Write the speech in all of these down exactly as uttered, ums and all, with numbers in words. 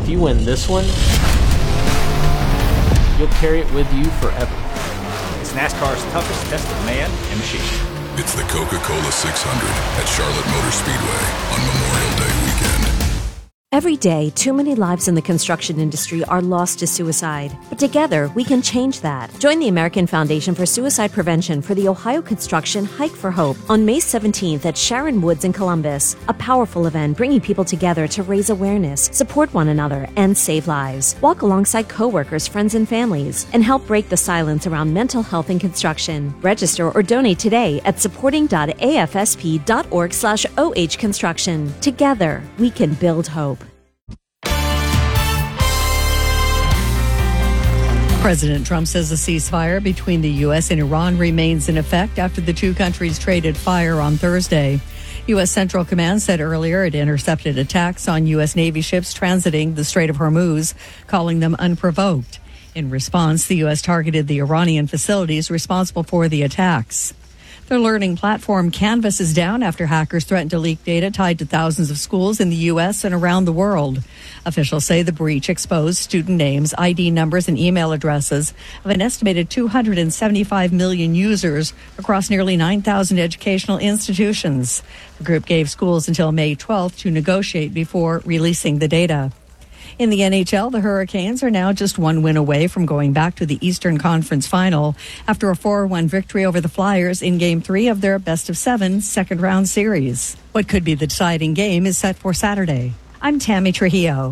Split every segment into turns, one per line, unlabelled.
if you win this one, you'll carry it with you forever.
It's NASCAR's toughest test of man and machine.
It's the Coca-Cola six hundred at Charlotte Motor Speedway on Memorial Day weekend.
Every day, too many lives in the construction industry are lost to suicide. But together, we can change that. Join the American Foundation for Suicide Prevention for the Ohio Construction Hike for Hope on May seventeenth at Sharon Woods in Columbus. A powerful event bringing people together to raise awareness, support one another, and save lives. Walk alongside coworkers, friends, and families, and help break the silence around mental health in construction. Register or donate today at supporting.afsp.org slash OH construction. Together, we can build hope.
President Trump says a ceasefire between the U S and Iran remains in effect after the two countries traded fire on Thursday. U S Central Command said earlier it intercepted attacks on U S Navy ships transiting the Strait of Hormuz, calling them unprovoked. In response, the U S targeted the Iranian facilities responsible for the attacks. The learning platform Canvas is down after hackers threatened to leak data tied to thousands of schools in the U S and around the world. Officials say the breach exposed student names, I D numbers, and email addresses of an estimated two hundred seventy-five million users across nearly nine thousand educational institutions. The group gave schools until May twelfth to negotiate before releasing the data. In the N H L, the Hurricanes are now just one win away from going back to the Eastern Conference Final after a four one victory over the Flyers in Game three of their best-of-seven second-round series. What could be the deciding game is set for Saturday. I'm Tammy Trujillo.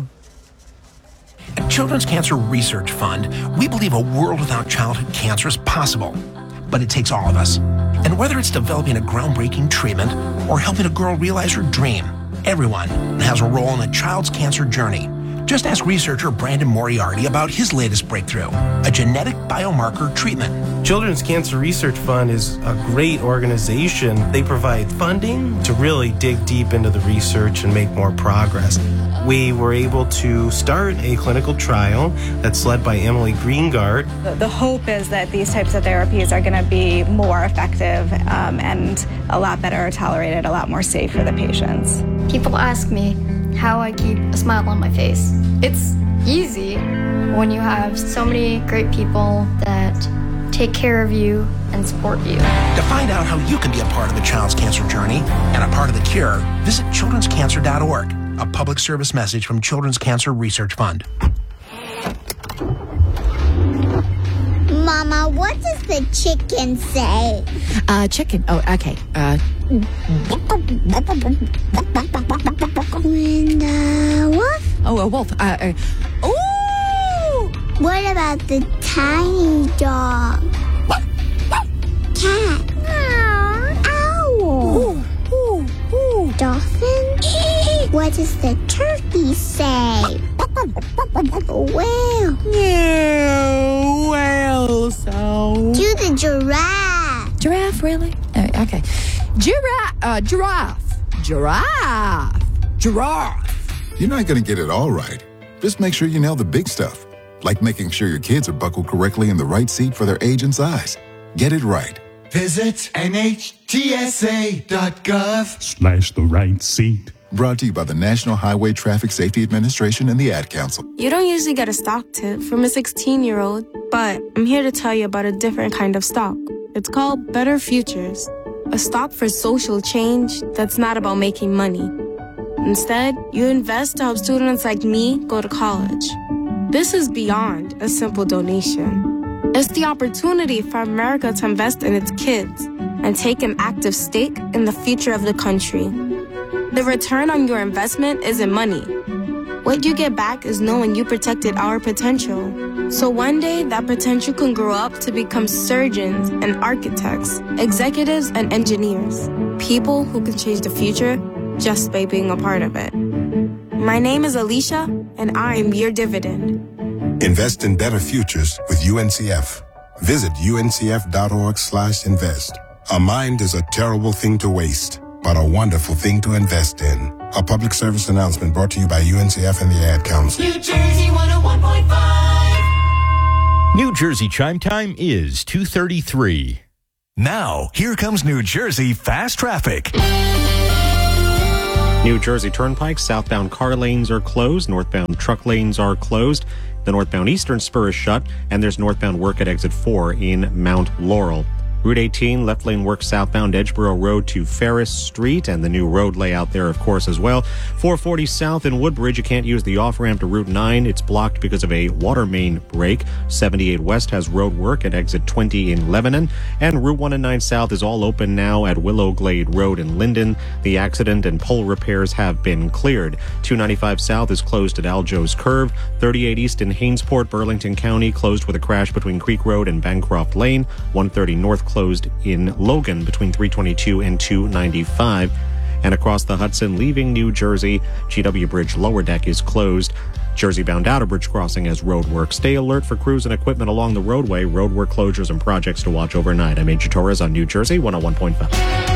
At Children's Cancer Research Fund, we believe a world without childhood cancer is possible. But it takes all of us. And whether it's developing a groundbreaking treatment or helping a girl realize her dream, everyone has a role in a child's cancer journey. Just ask researcher Brandon Moriarty about his latest breakthrough, a genetic biomarker treatment.
Children's Cancer Research Fund is a great organization. They provide funding to really dig deep into the research and make more progress. We were able to start a clinical trial that's led by Emily Greengard.
The, the hope is that these types of therapies are going to be more effective um, and a lot better tolerated, a lot more safe for the patients.
People ask me how I keep a smile on my face. It's easy when you have so many great people that take care of you and support you.
To find out how you can be a part of a child's cancer journey and a part of the cure, visit children's cancer dot org, a public service message from Children's Cancer Research Fund.
Mama, what does the chicken say?
Uh, chicken. Oh, okay. Uh.
When the wolf?
Oh, a wolf. Uh, uh. Ooh!
What about the tiny dog? Cat? Owl?
Ooh, ooh, ooh.
Dolphin? What does the turkey say? Whale?
Yeah, whale sound.
Do the giraffe.
Giraffe, really? Uh, okay. Giraffe. Uh, giraffe. Giraffe. Giraffe.
You're not going to get it all right. Just make sure you nail the big stuff, like making sure your kids are buckled correctly in the right seat for their age and size. Get it right.
Visit N H T S A dot gov
slash the right seat.
Brought to you by the National Highway Traffic Safety Administration and the Ad Council.
You don't usually get a stock tip from a sixteen-year-old, but I'm here to tell you about a different kind of stock. It's called Better Futures, a stock for social change that's not about making money. Instead, you invest to help students like me go to college. This is beyond a simple donation. It's the opportunity for America to invest in its kids and take an active stake in the future of the country. The return on your investment isn't money. What you get back is knowing you protected our potential. So one day, that potential can grow up to become surgeons and architects, executives and engineers, people who can change the future just by being a part of it. My name is Alicia, and I am your dividend.
Invest in better futures with U N C F. Visit U N C F dot org slash invest. A mind is a terrible thing to waste, but a wonderful thing to invest in. A public service announcement brought to you by U N C F and the Ad Council.
New Jersey one oh one point five.
New Jersey chime time is two thirty-three.
Now, here comes New Jersey Fast Traffic. New Jersey Turnpike, southbound car lanes are closed. Northbound truck lanes are closed. The northbound eastern spur is shut, and there's northbound work at exit four in Mount Laurel. Route eighteen, left lane work southbound Edgeboro Road to Ferris Street, and the new road layout there, of course, as well. four forty south in Woodbridge, you can't use the off-ramp to Route nine. It's blocked because of a water main break. seventy-eight west has road work at exit twenty in Lebanon, and Route one and nine south is all open now at Willow Glade Road in Linden. The accident and pole repairs have been cleared. two ninety-five south is closed at Aljo's Curve. thirty-eight east in Hainesport, Burlington County, closed with a crash between Creek Road and Bancroft Lane. one thirty north closed in Logan between three twenty-two and two ninety-five. And across the Hudson, leaving New Jersey, G W Bridge lower deck is closed. Jersey-bound Outer Bridge crossing has road work. Stay alert for crews and equipment along the roadway. Road work closures and projects to watch overnight. I'm Major Torres on New Jersey one oh one point five.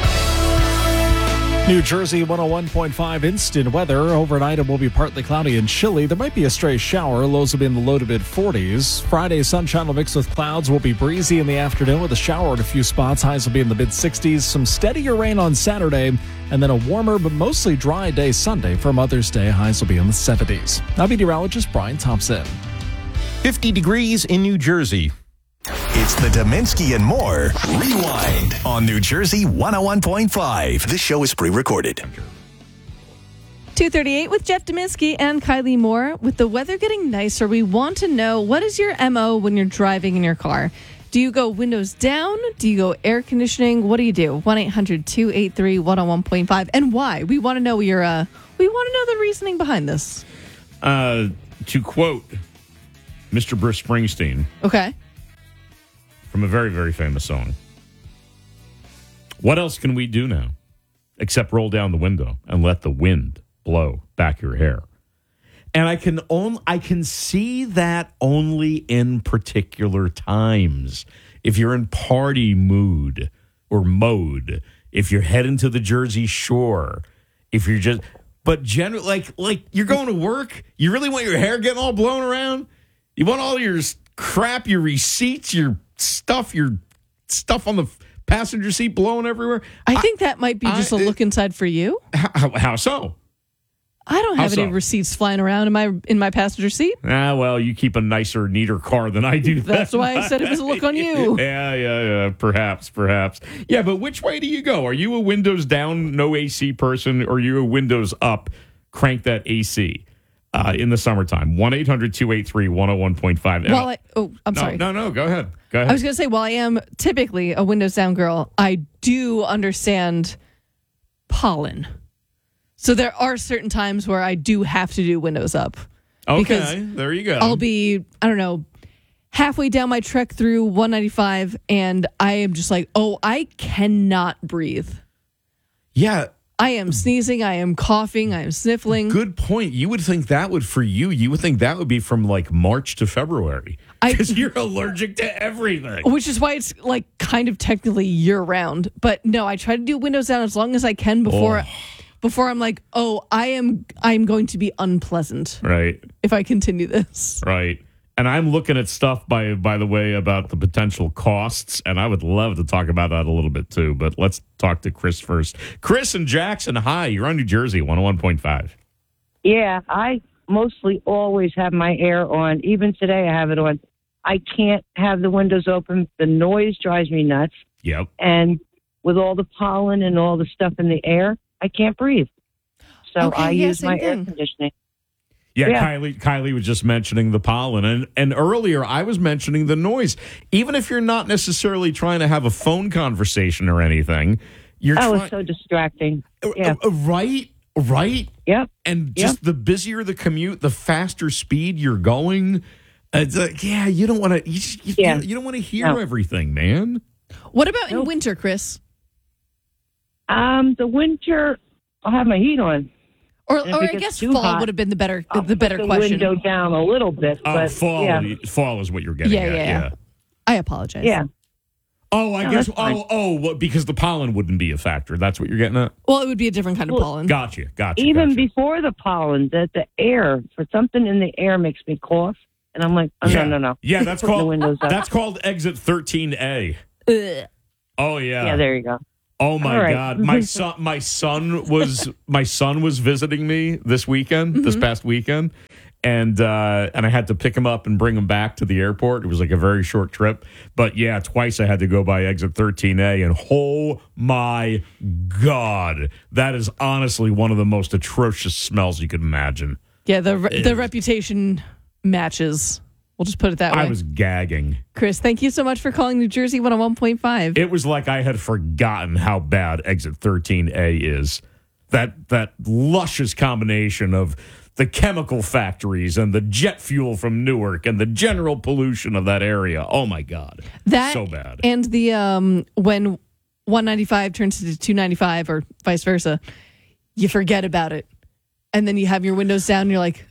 New Jersey one oh one point five instant weather. Overnight it will be partly cloudy and chilly. There might be a stray shower. Lows will be in the low to mid forties. Friday sunshine will mix with clouds. Will be breezy in the afternoon with a shower at a few spots. Highs will be in the mid sixties. Some steadier rain on Saturday, and then a warmer but mostly dry day Sunday. For Mother's Day, highs will be in the seventies. Now meteorologist Brian Thompson.
fifty degrees in New Jersey.
It's the Dominski and More Rewind on New Jersey one oh one point five. This show is pre-recorded.
two thirty-eight with Jeff Dominski and Kylie Moore. With the weather getting nicer, we want to know, what is your M O when you're driving in your car? Do you go windows down? Do you go air conditioning? What do you do? one eight hundred two eight three one oh one point five. And why? We want to know your, uh, we want to know the reasoning behind this.
Uh, to quote Mister Bruce Springsteen.
Okay.
From a very, very famous song. What else can we do now except roll down the window and let the wind blow back your hair?
And I can only I can see that only in particular times. If you're in party mood or mode, if you're heading to the Jersey Shore, if you're just but generally like like you're going to work, you really want your hair getting all blown around? You want all your crap, your receipts, your stuff, your stuff on the passenger seat blowing everywhere?
I, I think that might be just I, a look inside for you.
How, how so?
I don't have
how
any
so?
receipts flying around in my in my passenger seat.
Ah, well, you keep a nicer, neater car than I do.
That's why I said it was a look on you.
Yeah, yeah, yeah. Perhaps, perhaps. Yeah, but which way do you go? Are you a windows down, no A C person, or are you a windows up, crank that A C? Uh, in the summertime, one eight hundred two eight three one oh one point five.
Well, I, oh, I'm
no,
sorry.
No, no, go ahead. Go ahead.
I was going to say, while I am typically a windows down girl, I do understand pollen. So there are certain times where I do have to do windows up.
Okay, there you go.
I'll be, I don't know, halfway down my trek through one ninety-five, and I am just like, oh, I cannot breathe.
Yeah.
I am sneezing, I am coughing, I am sniffling.
Good point. You would think that would, for you, you would think that would be from like March to February. Because you're allergic to everything.
Which is why it's like kind of technically year round. But no, I try to do windows down as long as I can before oh. before I'm like, oh, I am I'm going to be unpleasant.
Right.
If I continue this.
Right. And I'm looking at stuff, by by the way, about the potential costs, and I would love to talk about that a little bit, too. But let's talk to Chris first. Chris and Jackson, hi. You're on New Jersey, one oh one point five.
Yeah, I mostly always have my air on. Even today I have it on. I can't have the windows open. The noise drives me nuts.
Yep.
And with all the pollen and all the stuff in the air, I can't breathe. So
okay,
I
yeah,
use my
thing.
air conditioning.
Yeah,
Yeah.
Kylie Kylie was just mentioning the pollen. And, and earlier, I was mentioning the noise. Even if you're not necessarily trying to have a phone conversation or anything, you're
Oh,
trying...
it's so distracting. Yeah.
Uh, right? Right?
Yep.
And just
Yep.
the busier the commute, the faster speed you're going. It's like, yeah, you don't want to you, you,
Yeah.
you don't want to hear
No.
everything, man.
What about
Nope.
in winter, Chris?
Um, the winter, I'll have my heat on.
Or,
And if
or
it
I
gets
guess
too
fall
hot,
would have been the better
I'll
the better
put the
question.
window down a little bit.
Oh,
but
fall,
yeah.
fall is what you're getting
Yeah,
at.
yeah,
Yeah.
yeah. I apologize.
Yeah.
Oh, I
No,
guess.
that's fine.
Oh, oh, well, because the pollen wouldn't be a factor. That's what you're getting at.
Well, it would be a different kind of
Well,
pollen.
Gotcha. Gotcha.
Even
gotcha.
before the pollen, that the air, for something in the air makes me cough. And I'm like, oh,
yeah.
no, no, no.
Yeah, that's
Put the
called
windows up.
that's called exit thirteen A.
Ugh.
Oh yeah.
Yeah, there you go.
Oh my
All right.
God! My son, my son was my son was visiting me this weekend,
Mm-hmm.
this past weekend, and uh, and I had to pick him up and bring him back to the airport. It was like a very short trip, but yeah, twice I had to go by exit thirteen A, and oh my God, that is honestly one of the most atrocious smells you could imagine.
Yeah, the re- the reputation matches. We'll just put it that way.
I was gagging.
Chris, thank you so much for calling New Jersey one oh one point five.
It was like I had forgotten how bad exit thirteen A is. That that luscious combination of the chemical factories and the jet fuel from Newark and the general pollution of that area. Oh my God.
That
so bad.
And the um when one ninety-five turns into two ninety-five or vice versa, you forget about it. And then you have your windows down and you're like,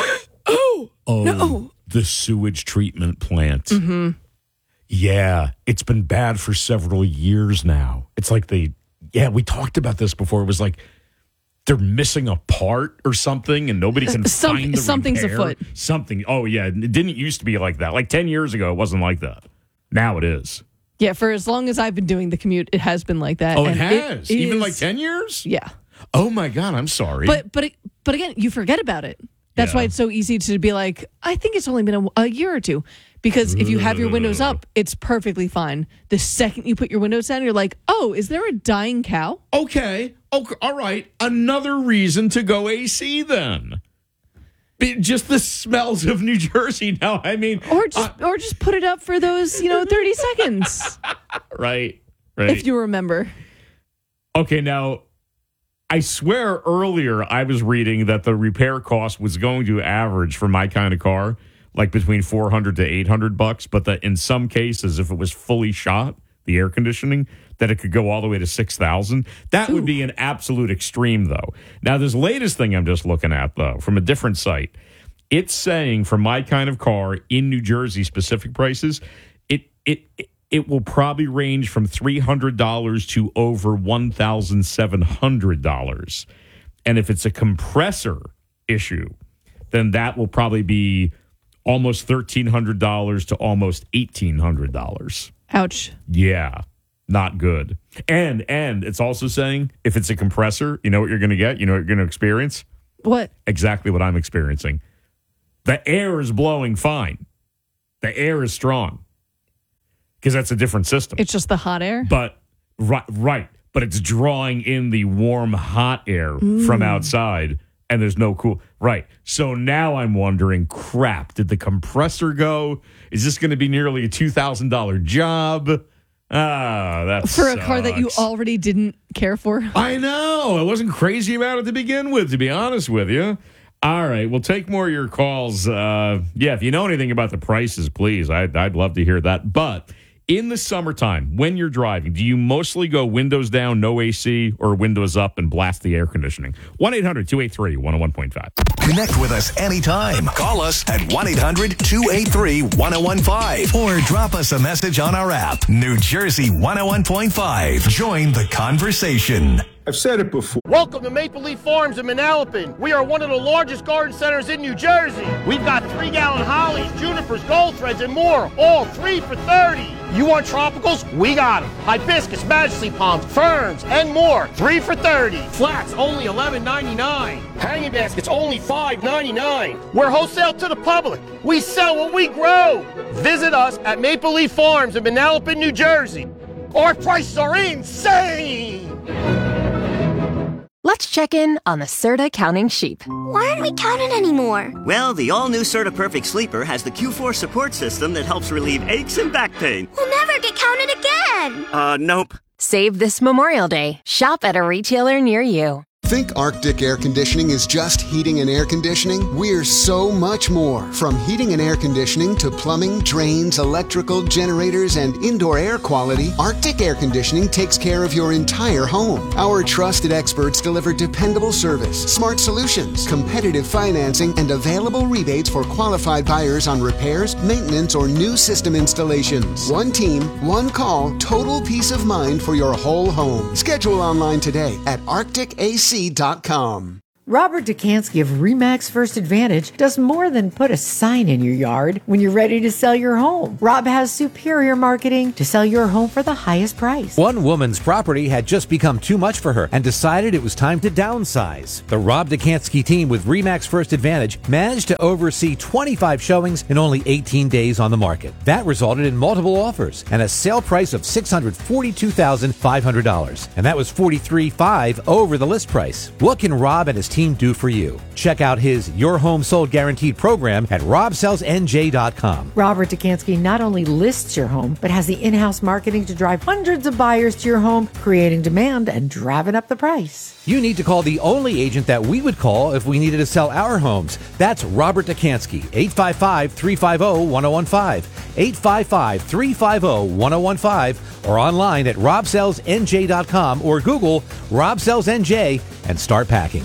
oh,
oh
no.
The sewage treatment plant.
Mm-hmm.
Yeah, it's been bad for several years now. It's like they, yeah, we talked about this before. It was like they're missing a part or something and nobody can
Some,
find the
something's
repair.
afoot.
Something. Oh, yeah. It didn't used to be like that. Like ten years ago, it wasn't like that. Now it is.
Yeah, for as long as I've been doing the commute, it has been like that.
Oh, it
And
has? Even
is-
like ten years?
Yeah.
Oh, my God. I'm sorry.
But but but again, you forget about it. That's
Yeah.
why it's so easy to be like, I think it's only been a, a year or two. Because if you have your windows up, it's perfectly fine. The second you put your windows down, you're like, oh, is there a dying cow?
Okay. Okay. All right. Another reason to go A C then. Be- Just the smells of New Jersey now. I mean,
Or just or just put it up for those, you know, thirty seconds.
right. Right.
If you remember.
Okay. Now, I swear earlier I was reading that the repair cost was going to average for my kind of car like between four hundred to eight hundred bucks, but that in some cases, if it was fully shot, the air conditioning, that it could go all the way to six thousand. That Ooh. would be an absolute extreme, though. Now, this latest thing I'm just looking at, though, from a different site, it's saying for my kind of car in New Jersey, specific prices, it it it will probably range from three hundred dollars to over one thousand seven hundred dollars. And if it's a compressor issue, then that will probably be almost thirteen hundred dollars to almost eighteen hundred dollars.
Ouch.
Yeah, not good. And and it's also saying if it's a compressor, you know what you're going to get? You know what you're going to experience?
What?
Exactly what I'm experiencing. The air is blowing fine. The air is strong. Because that's a different system.
It's just the hot air?
But, right, right. But it's drawing in the warm, hot air
Mm.
from outside, and there's no cool. Right. So now I'm wondering, crap, did the compressor go? Is this going to be nearly a two thousand dollars job? Ah, that's
For a car that you already didn't care for?
I know. I wasn't crazy about it to begin with, to be honest with you. All right, we'll take more of your calls. Uh, yeah, if you know anything about the prices, please. I'd, I'd love to hear that. But in the summertime, when you're driving, do you mostly go windows down, no A C, or windows up and blast the air conditioning? one eight hundred two eight three one oh one point five.
Connect with us anytime. Call us at one eight hundred two eight three one oh one five or drop us a message on our app. New Jersey one oh one point five. Join the conversation.
I've said it before. Welcome to Maple Leaf Farms in Manalapan. We are one of the largest garden centers in New Jersey. We've got three-gallon hollies, junipers, gold threads, and more, all three for thirty. You want tropicals? We got them. Hibiscus, majesty palms, ferns, and more, three for thirty. Flats, only eleven ninety-nine. Hanging baskets, only five ninety-nine. We're wholesale to the public. We sell what we grow. Visit us at Maple Leaf Farms in Manalapan, New Jersey. Our prices are insane.
Let's check in on the Serta counting sheep.
Why aren't we counting anymore?
Well, the all-new Serta Perfect Sleeper has the Q four support system that helps relieve aches and back pain.
We'll never get counted again.
Uh, nope.
Save this Memorial Day. Shop at a retailer near you.
Think Arctic Air Conditioning is just heating and air conditioning? We're so much more. From heating and air conditioning to plumbing, drains, electrical, generators, and indoor air quality, Arctic Air Conditioning takes care of your entire home. Our trusted experts deliver dependable service, smart solutions, competitive financing, and available rebates for qualified buyers on repairs, maintenance, or new system installations. One team, one call, total peace of mind for your whole home. Schedule online today at arctic a c dot com.
Robert Dukansky of RE/MAX First Advantage does more than put a sign in your yard when you're ready to sell your home. Rob has superior marketing to sell your home for the highest price.
One woman's property had just become too much for her and decided it was time to downsize. The Rob Dukansky team with RE/MAX First Advantage managed to oversee twenty-five showings in only eighteen days on the market. That resulted in multiple offers and a sale price of six hundred forty-two thousand five hundred dollars. And that was forty-three thousand five hundred dollars over the list price. What can Rob and his team do for you? Check out his Your Home Sold Guaranteed program at rob sells n j dot com.
Robert Dukansky not only lists your home, but has the in-house marketing to drive hundreds of buyers to your home, creating demand and driving up the price.
You need to call the only agent that we would call if we needed to sell our homes. That's Robert Dukansky, eight five five, three five zero, one zero one five, eight five five, three five zero, one zero one five, or online at rob sells n j dot com or Google Rob Sells N J and start packing.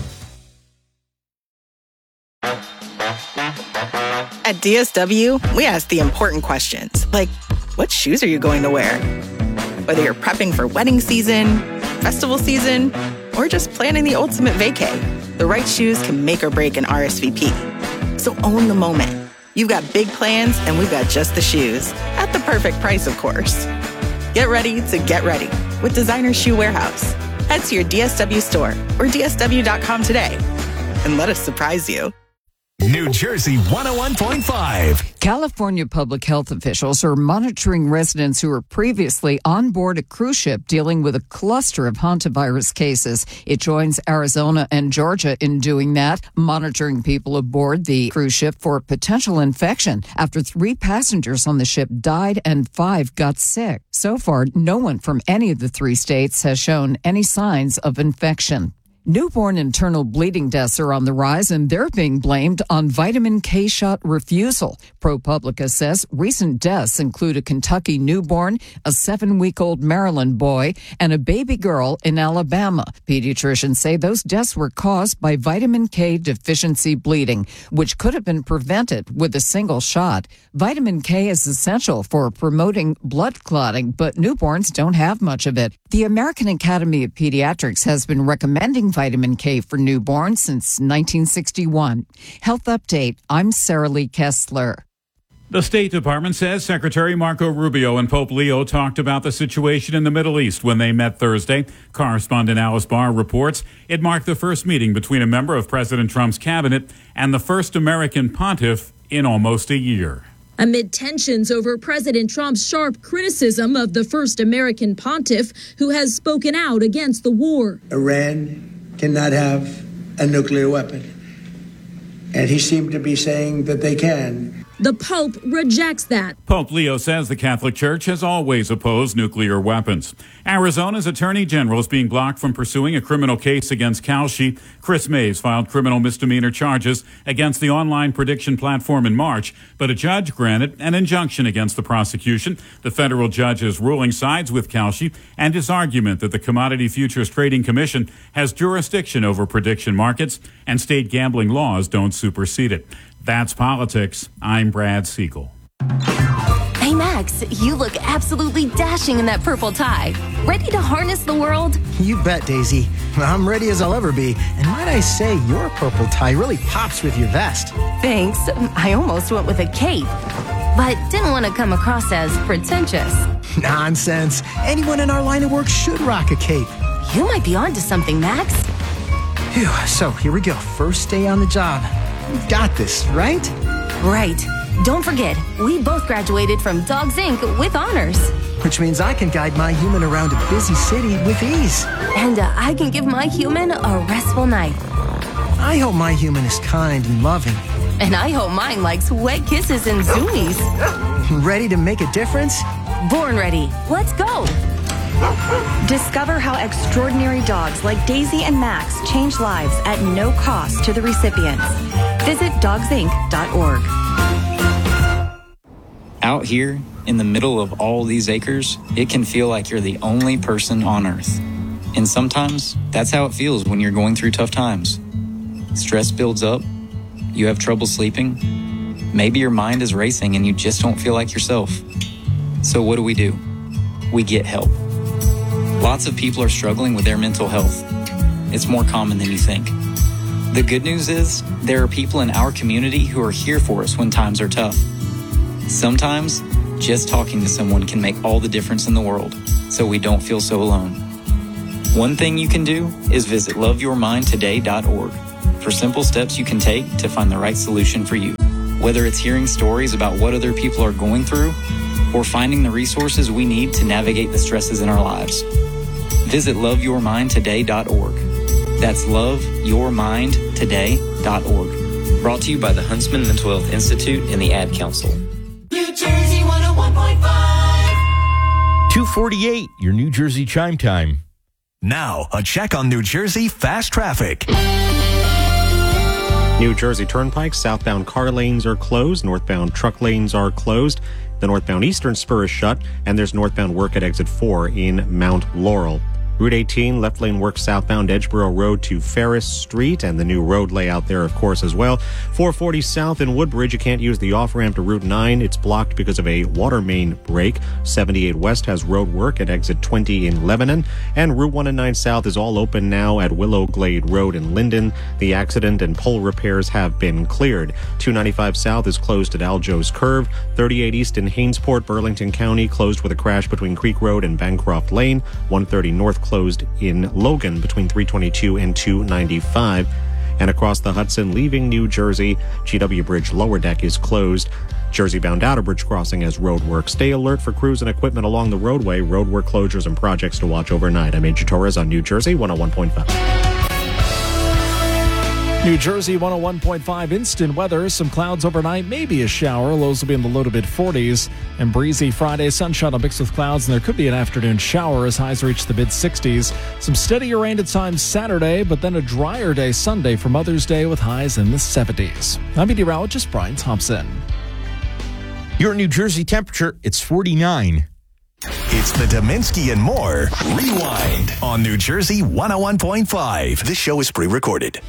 At D S W, we ask the important questions, like, what shoes are you going to wear? Whether you're prepping for wedding season, festival season, or just planning the ultimate vacay, the right shoes can make or break an R S V P. So own the moment. You've got big plans, and we've got just the shoes. At the perfect price, of course. Get ready to get ready with Designer Shoe Warehouse. Head to your D S W store or D S W dot com today and let us surprise you.
New Jersey one oh one point five.
California public health officials are monitoring residents who were previously on board a cruise ship dealing with a cluster of hantavirus cases. It joins Arizona and Georgia in doing that, monitoring people aboard the cruise ship for potential infection after three passengers on the ship died and five got sick. So far, no one from any of the three states has shown any signs of infection. Newborn internal bleeding deaths are on the rise, and they're being blamed on vitamin K shot refusal. ProPublica says recent deaths include a Kentucky newborn, a seven-week-old Maryland boy, and a baby girl in Alabama. Pediatricians say those deaths were caused by vitamin K deficiency bleeding, which could have been prevented with a single shot. Vitamin K is essential for promoting blood clotting, but newborns don't have much of it. The American Academy of Pediatrics has been recommending vitamin K for newborns since nineteen sixty-one. Health Update, I'm Sarah Lee Kessler.
The State Department says Secretary Marco Rubio and Pope Leo talked about the situation in the Middle East when they met Thursday. Correspondent Alice Barr reports it marked the first meeting between a member of President Trump's cabinet and the first American pontiff in almost a year.
Amid tensions over President Trump's sharp criticism of the first American pontiff who has spoken out against the war.
Iran cannot have a nuclear weapon. And he seemed to be saying that they can.
The Pope rejects that.
Pope Leo says the Catholic Church has always opposed nuclear weapons. Arizona's Attorney General is being blocked from pursuing a criminal case against Kalshi. Chris Mays filed criminal misdemeanor charges against the online prediction platform in March, but a judge granted an injunction against the prosecution. The federal judge's ruling sides with Kalshi and his argument that the Commodity Futures Trading Commission has jurisdiction over prediction markets and state gambling laws don't supersede it. That's politics. I'm Brad Siegel.
Hey, Max, you look absolutely dashing in that purple tie. Ready to harness the world?
You bet, Daisy. I'm ready as I'll ever be. And might I say, your purple tie really pops with your vest.
Thanks. I almost went with a cape, but didn't want to come across as pretentious.
Nonsense. Anyone in our line of work should rock a cape.
You might be onto something, Max.
Phew, so here we go. First day on the job. We've got this, right?
Right. Don't forget, we both graduated from Dogs Incorporated with honors.
Which means I can guide my human around a busy city with ease.
And uh, I can give my human a restful night.
I hope my human is kind and loving.
And I hope mine likes wet kisses and zoomies.
Ready to make a difference?
Born ready. Let's go.
Discover how extraordinary dogs like Daisy and Max change lives at no cost to the recipients. Visit dogs inc dot org.
Out here, in the middle of all these acres, it can feel like you're the only person on Earth. And sometimes, that's how it feels when you're going through tough times. Stress builds up, you have trouble sleeping, maybe your mind is racing and you just don't feel like yourself. So what do we do? We get help. Lots of people are struggling with their mental health. It's more common than you think. The good news is, there are people in our community who are here for us when times are tough. Sometimes, just talking to someone can make all the difference in the world, so we don't feel so alone. One thing you can do is visit love your mind today dot org for simple steps you can take to find the right solution for you. Whether it's hearing stories about what other people are going through, or finding the resources we need to navigate the stresses in our lives. Visit love your mind today dot org. That's love your mind today dot org. Brought to you by the Huntsman Mental Health Institute and the Ad Council.
New Jersey one oh one point five.
two forty-eight, your New Jersey chime time.
Now, a check on New Jersey fast traffic.
New Jersey Turnpike, southbound car lanes are closed, northbound truck lanes are closed. The northbound eastern spur is shut, and there's northbound work at exit four in Mount Laurel. Route eighteen, left lane work southbound Edgeboro Road to Ferris Street, and the new road layout there, of course, as well. four forty south in Woodbridge, you can't use the off-ramp to Route nine. It's blocked because of a water main break. seventy-eight west has road work at exit twenty in Lebanon, and Route one and nine south is all open now at Willow Glade Road in Linden. The accident and pole repairs have been cleared. two ninety-five south is closed at Aljo's Curve. thirty-eight east in Hainesport, Burlington County, closed with a crash between Creek Road and Bancroft Lane. one thirty north closed in Logan between three twenty-two and two ninety-five. And across the Hudson, leaving New Jersey, G W Bridge lower deck is closed. Jersey-bound Outer Bridge crossing as road work. Stay alert for crews and equipment along the roadway. Road work closures and projects to watch overnight. I'm Andrew Torres on New Jersey one oh one point five.
New Jersey one oh one point five instant weather. Some clouds overnight, maybe a shower. Lows will be in the low to mid forties. And breezy Friday, sunshine will mix with clouds, and there could be an afternoon shower as highs reach the mid sixties. Some steadier rain at times Saturday, but then a drier day Sunday for Mother's Day with highs in the seventies. I'm meteorologist Brian Thompson.
Your New Jersey temperature, it's forty-nine.
It's the Dominski and More Rewind on New Jersey one oh one point five. This show is pre-recorded.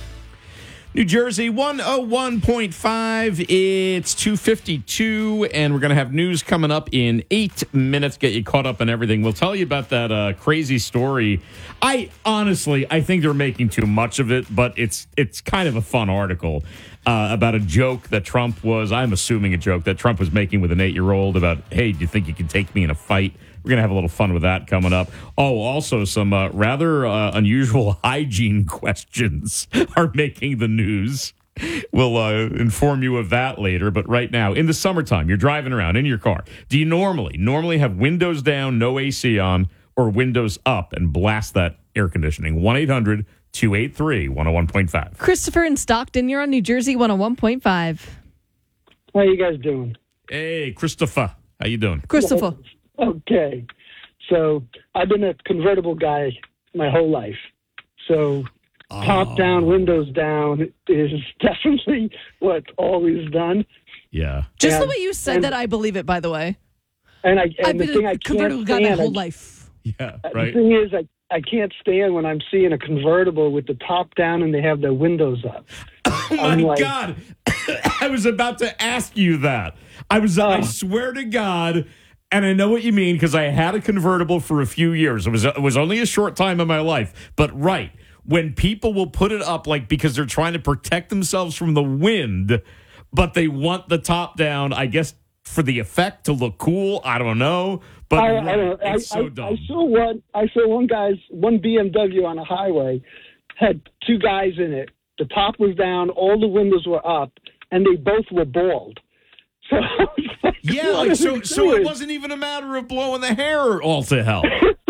New Jersey one oh one point five. It's two fifty-two, and we're going to have news coming up in eight minutes. Get you caught up on everything. We'll tell you about that uh, crazy story. I honestly, I think they're making too much of it, but it's it's kind of a fun article uh, about a joke that Trump was, I'm assuming a joke that Trump was making with an eight-year-old about, hey, do you think you can take me in a fight? We're going to have a little fun with that coming up. Oh, also some uh, rather uh, unusual hygiene questions are making the news. We'll uh, inform you of that later. But right now, in the summertime, you're driving around in your car. Do you normally, normally have windows down, no A C on, or windows up and blast that air conditioning? one eight hundred two eight three one oh one point five.
Christopher in Stockton, you're on New Jersey one oh one point five.
How you guys doing?
Hey, Christopher. How you doing?
Christopher.
Okay. So I've been a convertible guy my whole life. So
oh.
top down, windows down is definitely what's always done.
Yeah.
Just
and,
the way you said
and,
that, I believe it, by the way.
And, I, and
I've
the
been
thing
a
I
convertible
can't
guy my
stand,
whole
I,
life.
Yeah, right.
The thing is, I, I can't stand when I'm seeing a convertible with the top down and they have their windows up.
Oh, my
like,
God. I was about to ask you that. I was, uh, I swear to God... And I know what you mean because I had a convertible for a few years. It was it was only a short time in my life. But right, when people will put it up like because they're trying to protect themselves from the wind, but they want the top down, I guess for the effect to look cool. I don't know. But
I,
right,
I, don't,
it's
I,
so
I,
dumb.
I saw one. I saw one guy's one B M W on a highway had two guys in it. The top was down, all the windows were up, and they both were bald. So like,
yeah, like so. So it wasn't even a matter of blowing the hair all to hell.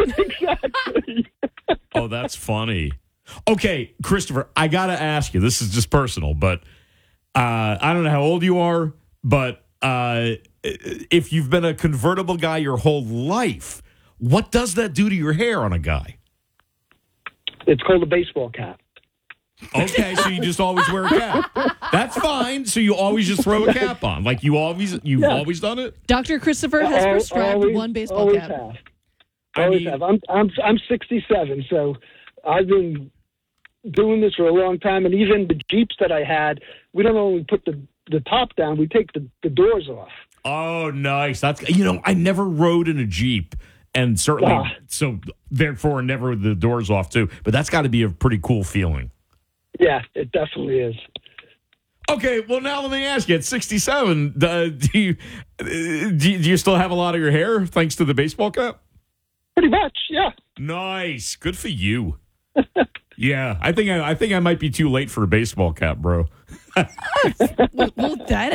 Exactly.
Oh, that's funny. Okay, Christopher, I gotta ask you. This is just personal, but uh, I don't know how old you are, but uh, if you've been a convertible guy your whole life, what does that do to your hair on a guy?
It's called a baseball cap.
Okay, so you just always wear a cap. That's fine. So you always just throw a cap on, like you always you've yeah. always done it.
Doctor Christopher has
Al-
prescribed
always,
one baseball
always
cap.
Have. Always I mean, have. I'm I'm I'm sixty-seven, so I've been doing this for a long time. And even the Jeeps that I had, we don't only put the the top down, we take the, the doors off.
Oh, nice. That's you know I never rode in a Jeep. And certainly, ah. so therefore, never the doors off too. But that's got to be a pretty cool feeling.
Yeah, it definitely is.
Okay, well now let me ask you: at sixty-seven, uh, do you uh, do you do you still have a lot of your hair thanks to the baseball cap?
Pretty much, yeah.
Nice, good for you. Yeah, I think I, I think I might be too late for a baseball cap, bro.
well, well, that